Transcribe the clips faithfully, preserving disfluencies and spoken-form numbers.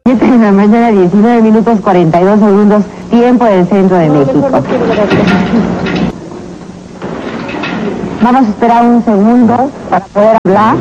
siete de la mañana, diecinueve minutos cuarenta y dos segundos, tiempo del centro de México. Vamos a esperar un segundo para poder hablar.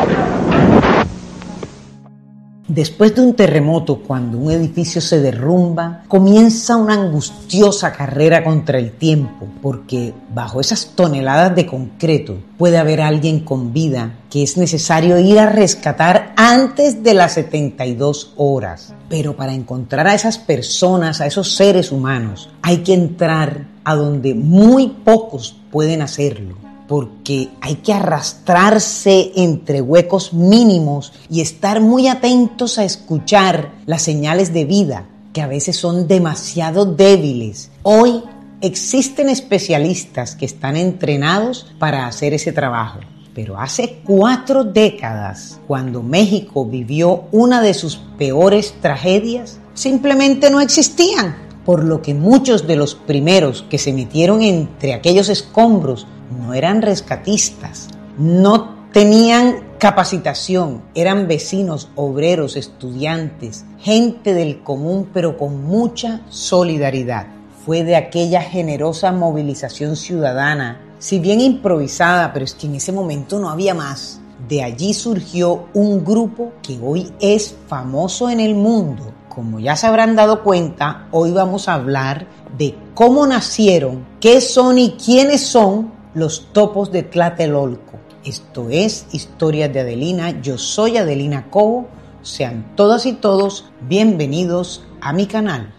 Después de un terremoto, cuando un edificio se derrumba, comienza una angustiosa carrera contra el tiempo, porque bajo esas toneladas de concreto puede haber alguien con vida que es necesario ir a rescatar antes de las setenta y dos horas. Pero para encontrar a esas personas, a esos seres humanos, hay que entrar a donde muy pocos pueden hacerlo, porque hay que arrastrarse entre huecos mínimos y estar muy atentos a escuchar las señales de vida, que a veces son demasiado débiles. Hoy existen especialistas que están entrenados para hacer ese trabajo, pero hace cuatro décadas, cuando México vivió una de sus peores tragedias, simplemente no existían, por lo que muchos de los primeros que se metieron entre aquellos escombros no eran rescatistas, no tenían capacitación, eran vecinos, obreros, estudiantes, gente del común, pero con mucha solidaridad. Fue de aquella generosa movilización ciudadana, si bien improvisada, pero es que en ese momento no había más. De allí surgió un grupo que hoy es famoso en el mundo. Como ya se habrán dado cuenta, hoy vamos a hablar de cómo nacieron, qué son y quiénes son los topos de Tlatelolco. Esto es Historias de Adelina. Yo soy Adelina Cobo. Sean todas y todos bienvenidos a mi canal.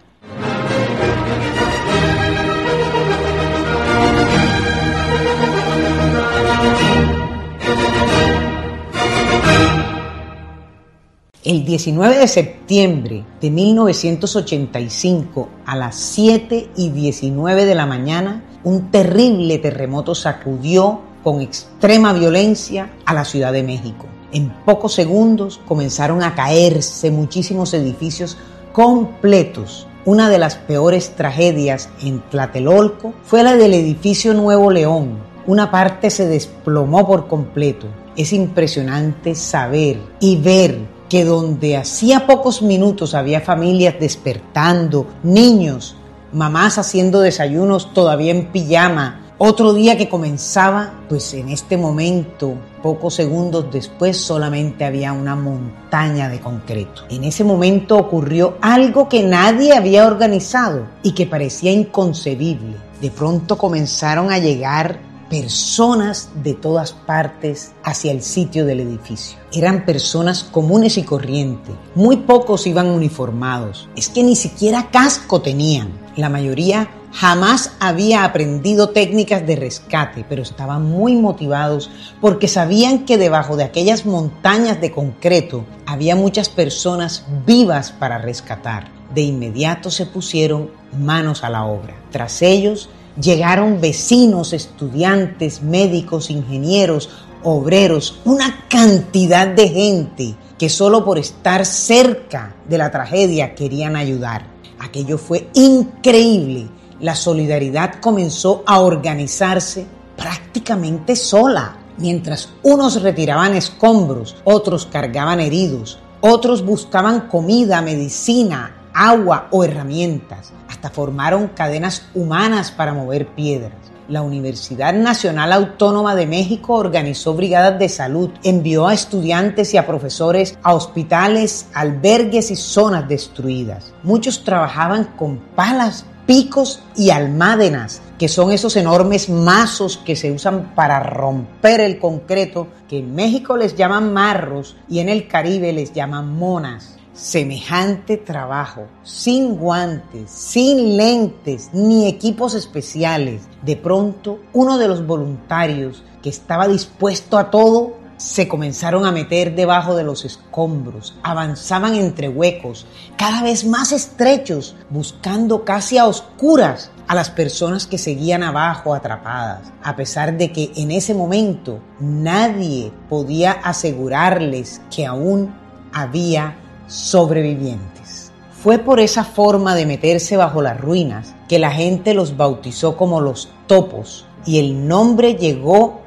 El diecinueve de septiembre de mil novecientos ochenta y cinco, a las siete y diecinueve de la mañana, un terrible terremoto sacudió con extrema violencia a la Ciudad de México. En pocos segundos comenzaron a caerse muchísimos edificios completos. Una de las peores tragedias en Tlatelolco fue la del edificio Nuevo León. Una parte se desplomó por completo. Es impresionante saber y ver que donde hacía pocos minutos había familias despertando, niños, mamás haciendo desayunos todavía en pijama, otro día que comenzaba, pues en este momento, pocos segundos después, solamente había una montaña de concreto. En ese momento ocurrió algo que nadie había organizado y que parecía inconcebible. De pronto comenzaron a llegar personas de todas partes hacia el sitio del edificio. Eran personas comunes y corrientes. Muy pocos iban uniformados. Es que ni siquiera casco tenían. La mayoría jamás había aprendido técnicas de rescate, pero estaban muy motivados porque sabían que debajo de aquellas montañas de concreto había muchas personas vivas para rescatar. De inmediato se pusieron manos a la obra. Tras ellos llegaron vecinos, estudiantes, médicos, ingenieros, obreros, una cantidad de gente que solo por estar cerca de la tragedia querían ayudar. Aquello fue increíble. La solidaridad comenzó a organizarse prácticamente sola. Mientras unos retiraban escombros, otros cargaban heridos, otros buscaban comida, medicina, agua o herramientas. Hasta formaron cadenas humanas para mover piedras. La Universidad Nacional Autónoma de México organizó brigadas de salud, envió a estudiantes y a profesores a hospitales, albergues y zonas destruidas. Muchos trabajaban con palas, picos y almádenas, que son esos enormes mazos que se usan para romper el concreto, que en México les llaman marros y en el Caribe les llaman monas. Semejante trabajo, sin guantes, sin lentes, ni equipos especiales. De pronto, uno de los voluntarios que estaba dispuesto a todo, se comenzaron a meter debajo de los escombros, avanzaban entre huecos, cada vez más estrechos, buscando casi a oscuras a las personas que seguían abajo atrapadas, a pesar de que en ese momento nadie podía asegurarles que aún había sobrevivientes. Fue por esa forma de meterse bajo las ruinas que la gente los bautizó como los topos, y el nombre llegó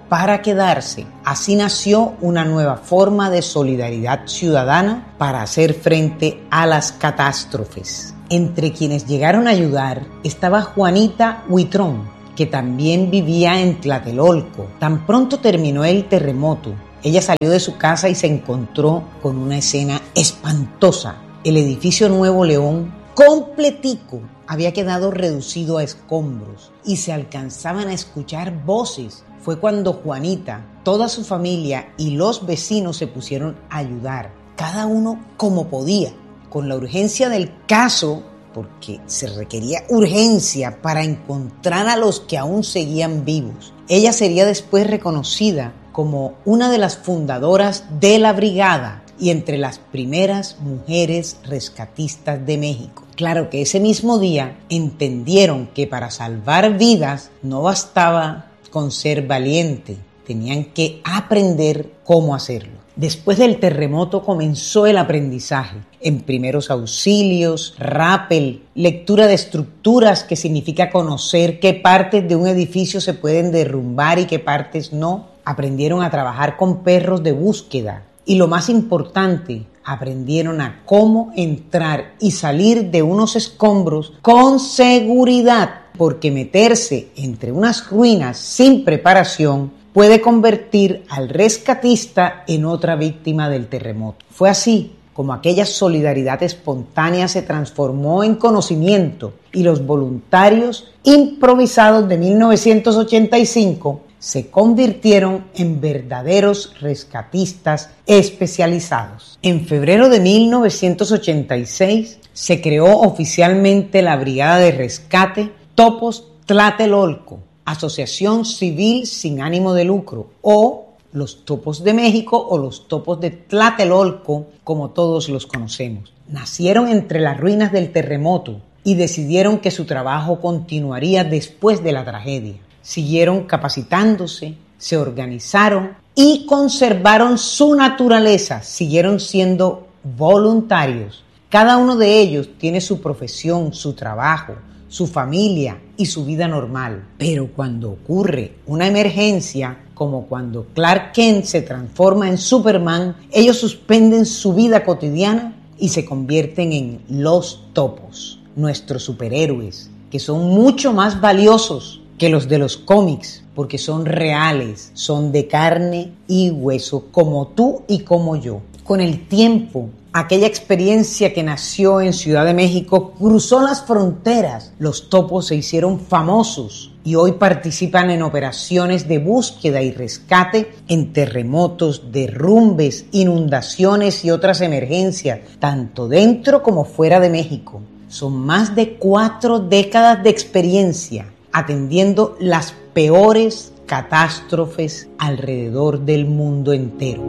para quedarse. Así nació una nueva forma de solidaridad ciudadana para hacer frente a las catástrofes. Entre quienes llegaron a ayudar estaba Juanita Huitrón, que también vivía en Tlatelolco. Tan pronto terminó el terremoto, ella salió de su casa y se encontró con una escena espantosa. El edificio Nuevo León, completico, había quedado reducido a escombros y se alcanzaban a escuchar voces. Fue cuando Juanita, toda su familia y los vecinos se pusieron a ayudar, cada uno como podía, con la urgencia del caso, porque se requería urgencia para encontrar a los que aún seguían vivos. Ella sería después reconocida como una de las fundadoras de la brigada y entre las primeras mujeres rescatistas de México. Claro que ese mismo día entendieron que para salvar vidas no bastaba con ser valiente, tenían que aprender cómo hacerlo. Después del terremoto comenzó el aprendizaje en primeros auxilios, rappel, lectura de estructuras, que significa conocer qué partes de un edificio se pueden derrumbar y qué partes no. Aprendieron a trabajar con perros de búsqueda y lo más importante, aprendieron a cómo entrar y salir de unos escombros con seguridad, porque meterse entre unas ruinas sin preparación puede convertir al rescatista en otra víctima del terremoto. Fue así como aquella solidaridad espontánea se transformó en conocimiento y los voluntarios improvisados de mil novecientos ochenta y cinco se convirtieron en verdaderos rescatistas especializados. En febrero de mil novecientos ochenta y seis se creó oficialmente la Brigada de Rescate Topos Tlatelolco, Asociación Civil sin ánimo de lucro, o los Topos de México o los Topos de Tlatelolco, como todos los conocemos. Nacieron entre las ruinas del terremoto y decidieron que su trabajo continuaría después de la tragedia. Siguieron capacitándose, se organizaron y conservaron su naturaleza, siguieron siendo voluntarios. Cada uno de ellos tiene su profesión, su trabajo, su familia y su vida normal. Pero cuando ocurre una emergencia, como cuando Clark Kent se transforma en Superman, ellos suspenden su vida cotidiana y se convierten en los topos, nuestros superhéroes, que son mucho más valiosos que los de los cómics, porque son reales, son de carne y hueso, como tú y como yo. Con el tiempo, aquella experiencia que nació en Ciudad de México cruzó las fronteras. Los topos se hicieron famosos y hoy participan en operaciones de búsqueda y rescate en terremotos, derrumbes, inundaciones y otras emergencias, tanto dentro como fuera de México. Son más de cuatro décadas de experiencia atendiendo las peores catástrofes alrededor del mundo entero.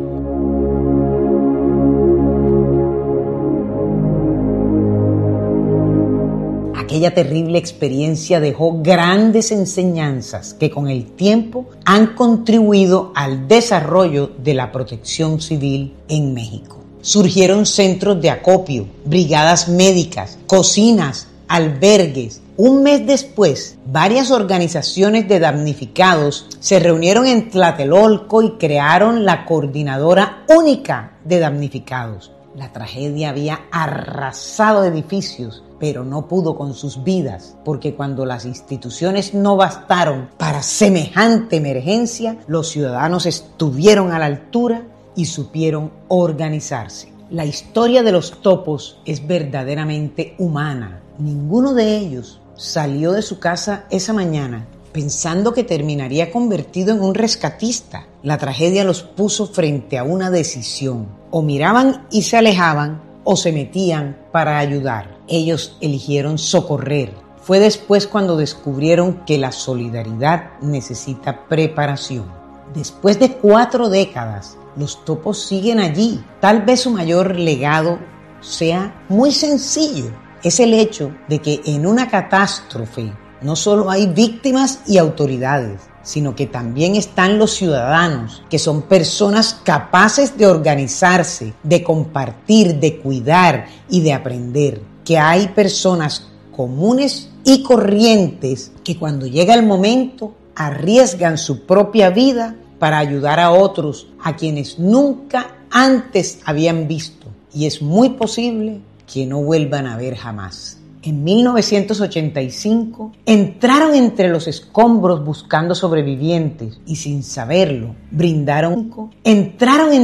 Aquella terrible experiencia dejó grandes enseñanzas que con el tiempo han contribuido al desarrollo de la protección civil en México. Surgieron centros de acopio, brigadas médicas, cocinas, albergues. Un mes después, varias organizaciones de damnificados se reunieron en Tlatelolco y crearon la Coordinadora Única de Damnificados. La tragedia había arrasado edificios, pero no pudo con sus vidas, porque cuando las instituciones no bastaron para semejante emergencia, los ciudadanos estuvieron a la altura y supieron organizarse. La historia de los topos es verdaderamente humana. Ninguno de ellos salió de su casa esa mañana pensando que terminaría convertido en un rescatista. La tragedia los puso frente a una decisión. O miraban y se alejaban, o se metían para ayudar. Ellos eligieron socorrer. Fue después cuando descubrieron que la solidaridad necesita preparación. Después de cuatro décadas, los topos siguen allí. Tal vez su mayor legado sea muy sencillo. Es el hecho de que en una catástrofe no solo hay víctimas y autoridades, sino que también están los ciudadanos, que son personas capaces de organizarse, de compartir, de cuidar y de aprender. Que hay personas comunes y corrientes que cuando llega el momento arriesgan su propia vida para ayudar a otros a quienes nunca antes habían visto, y es muy posible que no vuelvan a ver jamás. En mil novecientos ochenta y cinco entraron entre los escombros buscando sobrevivientes y sin saberlo brindaron entraron en